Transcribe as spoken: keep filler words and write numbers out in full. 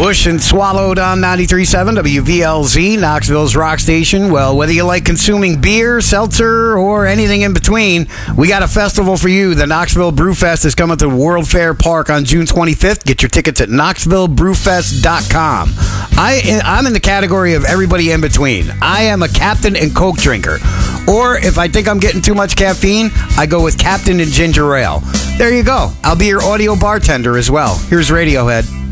Bush and Swallowed on ninety-three point seven W V L Z, Knoxville's rock station. Well, whether you like consuming beer, seltzer, or anything in between, we got a festival for you. The Knoxville Brewfest is coming to World Fair Park on June twenty-fifth. Get your tickets at knoxville brewfest dot com. I, I'm in the category of everybody in between. I am a Captain and Coke drinker. Or if I think I'm getting too much caffeine, I go with Captain and Ginger Ale. There you go. I'll be your audio bartender as well. Here's Radiohead.